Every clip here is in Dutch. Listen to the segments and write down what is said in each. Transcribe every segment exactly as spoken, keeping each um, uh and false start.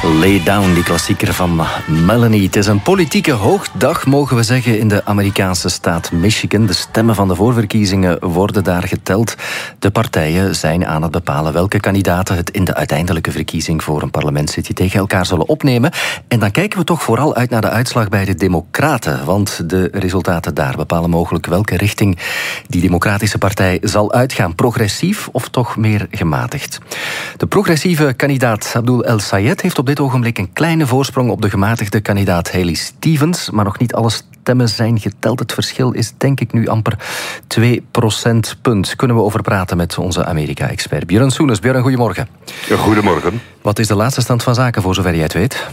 Lay Down, die klassieker van Melanie. Het is een politieke hoogdag, mogen we zeggen, in de Amerikaanse staat Michigan. De stemmen van de voorverkiezingen worden daar geteld. De partijen zijn aan het bepalen welke kandidaten het in de uiteindelijke verkiezing voor een parlementszitje tegen elkaar zullen opnemen. En dan kijken we toch vooral uit naar de uitslag bij de Democraten. Want de resultaten daar bepalen mogelijk welke richting die Democratische partij zal uitgaan. Progressief of toch meer gematigd? De progressieve kandidaat Abdul El-Sayed heeft op dit ogenblik een kleine voorsprong op de gematigde kandidaat Haley Stevens, maar nog niet alle stemmen zijn geteld. Het verschil is denk ik nu amper twee procentpunt. Kunnen we over praten met onze Amerika-expert Björn Soenens. Björn, goedemorgen. Ja, goedemorgen. Wat is de laatste stand van zaken, voor zover jij het weet?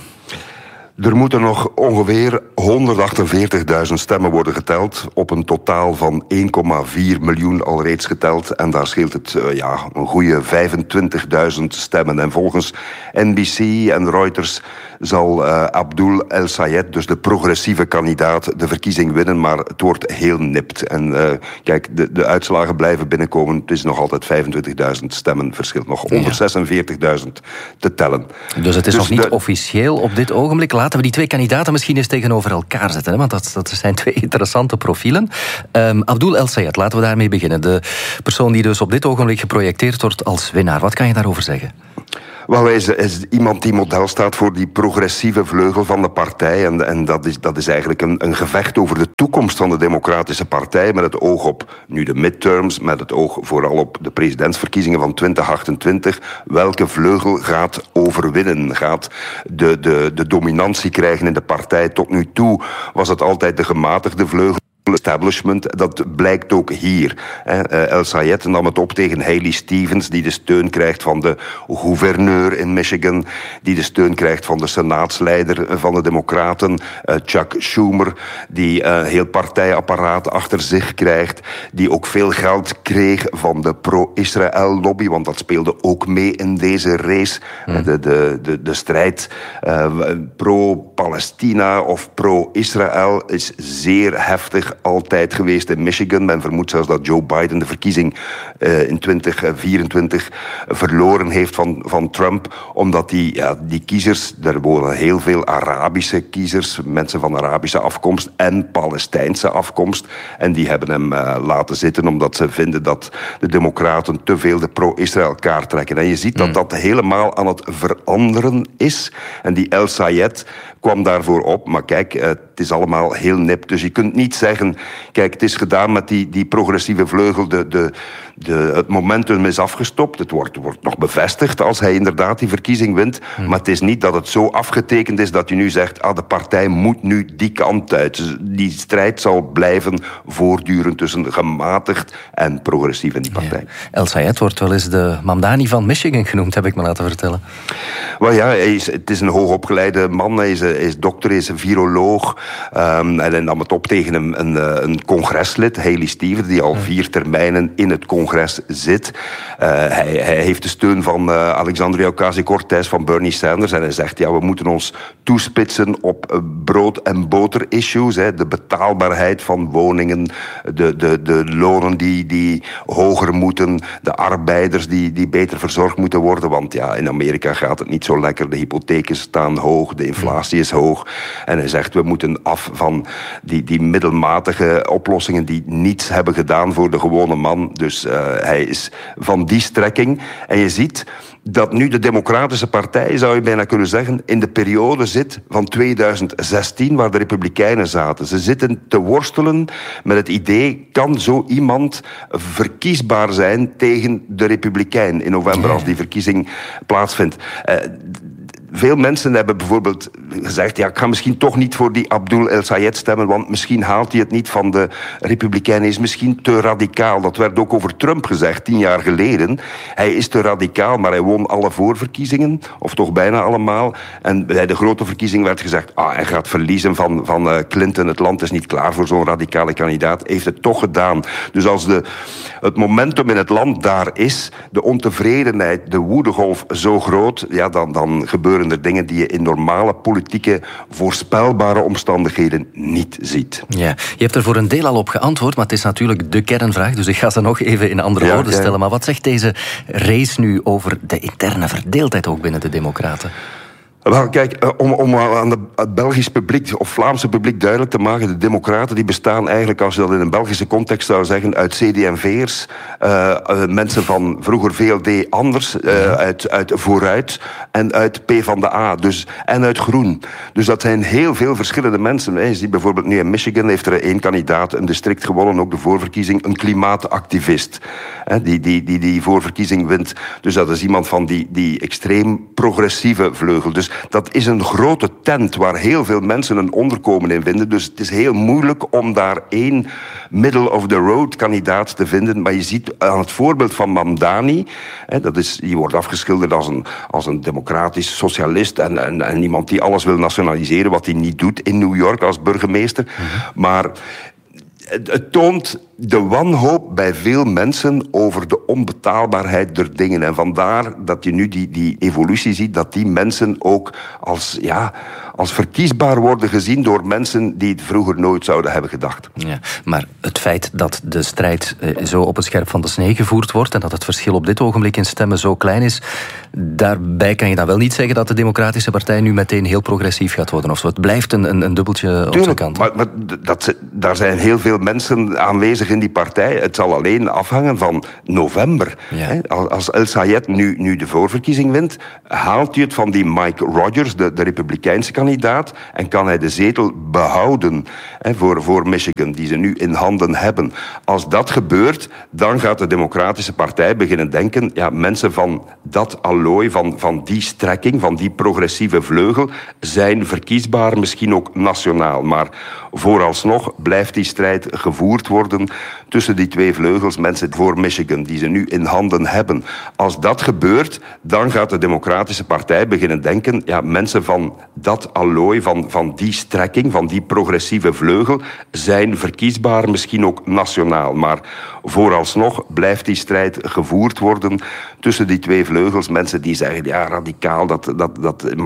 Er moeten nog ongeveer honderdachtenveertigduizend stemmen worden geteld, op een totaal van één komma vier miljoen al reeds geteld. En daar scheelt het uh, ja, een goede vijfentwintigduizend stemmen. En volgens N B C en Reuters zal uh, Abdul El-Sayed, dus de progressieve kandidaat, de verkiezing winnen, maar het wordt heel nipt. En uh, kijk, de, de uitslagen blijven binnenkomen. Het is nog altijd vijfentwintigduizend stemmen verschil, nog honderdzesenveertigduizend te tellen. Dus het is dus nog niet de... officieel op dit ogenblik. Laten we die twee kandidaten misschien eens tegenover elkaar zetten, hè? Want dat, dat zijn twee interessante profielen. Um, Abdul El-Sayed, laten we daarmee beginnen. De persoon die dus op dit ogenblik geprojecteerd wordt als winnaar. Wat kan je daarover zeggen? Wel, hij is, is iemand die model staat voor die progressieve vleugel van de partij. En, en dat, is, dat is eigenlijk een, een gevecht over de toekomst van de Democratische Partij, met het oog op nu de midterms, met het oog vooral op de presidentsverkiezingen van twintig achtentwintig. Welke vleugel gaat overwinnen? Gaat de, de, de dominantie krijgen in de partij? Tot nu toe was het altijd de gematigde vleugel. Establishment, dat blijkt ook hier. El-Sayed nam het op tegen Haley Stevens, die de steun krijgt van de gouverneur in Michigan, die de steun krijgt van de senaatsleider van de Democraten, Chuck Schumer, die een heel partijapparaat achter zich krijgt, die ook veel geld kreeg van de pro-Israël-lobby, want dat speelde ook mee in deze race. Hmm. De, de, de, de strijd uh, pro-Palestina of pro-Israël is zeer heftig altijd geweest in Michigan. Men vermoedt zelfs dat Joe Biden de verkiezing uh, in twintig vierentwintig verloren heeft van, van Trump, omdat die, ja, die kiezers, er wonen heel veel Arabische kiezers, mensen van Arabische afkomst en Palestijnse afkomst, en die hebben hem uh, laten zitten omdat ze vinden dat de Democraten te veel de pro-Israël kaart trekken. En je ziet dat dat helemaal aan het veranderen is. En die El-Sayed kwam daarvoor op, maar kijk, uh, het is allemaal heel nip. Dus je kunt niet zeggen, kijk, het is gedaan met die, die progressieve vleugel, de, de, de, het momentum is afgestopt, het wordt, wordt nog bevestigd als hij inderdaad die verkiezing wint, hmm. maar het is niet dat het zo afgetekend is dat je nu zegt, ah, de partij moet nu die kant uit. Dus die strijd zal blijven voortduren tussen gematigd en progressief in die partij. Ja. El-Sayed wordt wel eens de Mamdani van Michigan genoemd, heb ik me laten vertellen. Wel ja, hij is, het is een hoogopgeleide man, hij is, hij is dokter, hij is een viroloog, um, en hij nam het op tegen een, een, een congreslid, Haley Stevens, die al vier termijnen in het congres zit. Uh, hij, hij heeft de steun van uh, Alexandria Ocasio-Cortez, van Bernie Sanders, en hij zegt, ja, we moeten ons toespitsen op uh, brood- en boter-issues, hè, de betaalbaarheid van woningen, de, de, de lonen die, die hoger moeten, de arbeiders die, die beter verzorgd moeten worden, want ja, in Amerika gaat het niet zo lekker, de hypotheken staan hoog, de inflatie is hoog, en hij zegt, we moeten af van die, die middelmatige oplossingen die niets hebben gedaan voor de gewone man. Dus uh, hij is van die strekking. En je ziet dat nu de Democratische Partij, zou je bijna kunnen zeggen, in de periode zit van tweeduizend zestien, waar de Republikeinen zaten. Ze zitten te worstelen met het idee, kan zo iemand verkiesbaar zijn tegen de Republikein in november, als die verkiezing plaatsvindt. Uh, Veel mensen hebben bijvoorbeeld gezegd, ja, ik ga misschien toch niet voor die Abdul El-Sayed stemmen, want misschien haalt hij het niet van de Republikeinen. Hij is misschien te radicaal. Dat werd ook over Trump gezegd, tien jaar geleden. Hij is te radicaal, maar hij won alle voorverkiezingen, of toch bijna allemaal. En bij de grote verkiezing werd gezegd, ah, hij gaat verliezen van, van uh, Clinton. Het land is niet klaar voor zo'n radicale kandidaat. Hij heeft het toch gedaan. Dus als de, het momentum in het land daar is, de ontevredenheid, de woedegolf zo groot, ja, dan, dan gebeuren er dingen die je in normale politieke, voorspelbare omstandigheden niet ziet. Ja, je hebt er voor een deel al op geantwoord, maar het is natuurlijk de kernvraag, dus ik ga ze nog even in andere ja, woorden stellen. Ja. Maar wat zegt deze race nu over de interne verdeeldheid ook binnen de Democraten? Wel, kijk, om, om aan de, het Belgisch publiek of Vlaamse publiek duidelijk te maken, de democraten die bestaan eigenlijk, als je dat in een Belgische context zou zeggen, uit C D en V'ers, uh, uh, mensen van vroeger V L D anders, uh, uit, uit Vooruit en uit P van de A, dus, en uit Groen. Dus dat zijn heel veel verschillende mensen. Hè. Je ziet bijvoorbeeld nu in Michigan heeft er één kandidaat een district gewonnen, ook de voorverkiezing, een klimaatactivist, hè, die, die, die die voorverkiezing wint. Dus dat is iemand van die, die extreem progressieve vleugel. Dus dat is een grote tent waar heel veel mensen een onderkomen in vinden. Dus het is heel moeilijk om daar één middle-of-the-road kandidaat te vinden. Maar je ziet aan het voorbeeld van Mamdani, hè, dat is, die wordt afgeschilderd als een, als een democratisch socialist en, en, en iemand die alles wil nationaliseren, wat hij niet doet in New York als burgemeester. Mm-hmm. Maar het, het toont de wanhoop bij veel mensen over de onbetaalbaarheid der dingen. En vandaar dat je nu die, die evolutie ziet, dat die mensen ook als, ja, als verkiesbaar worden gezien door mensen die het vroeger nooit zouden hebben gedacht. Ja, maar het feit dat de strijd eh, zo op het scherp van de snee gevoerd wordt en dat het verschil op dit ogenblik in stemmen zo klein is, daarbij kan je dan wel niet zeggen dat de Democratische Partij nu meteen heel progressief gaat worden of zo. Het blijft een, een, een dubbeltje Tuurlijk, op zijn kant. Maar, maar dat, daar zijn heel veel mensen aanwezig in die partij. Het zal alleen afhangen van november. Ja. Als El Sayed nu, nu de voorverkiezing wint, haalt hij het van die Mike Rogers, de, de Republikeinse kandidaat, en kan hij de zetel behouden hè, voor, voor Michigan, die ze nu in handen hebben. Als dat gebeurt, dan gaat de Democratische Partij beginnen denken, ja, mensen van dat allooi, van, van die strekking, van die progressieve vleugel, zijn verkiesbaar, misschien ook nationaal. Maar vooralsnog blijft die strijd gevoerd worden tussen die twee vleugels, mensen voor Michigan, die ze nu in handen hebben. Als dat gebeurt, dan gaat de Democratische Partij beginnen denken, ja, mensen van dat allooi, van, van die strekking, van die progressieve vleugel, zijn verkiesbaar, misschien ook nationaal. Maar vooralsnog blijft die strijd gevoerd worden tussen die twee vleugels, mensen die zeggen, ja, radicaal, dat, dat, dat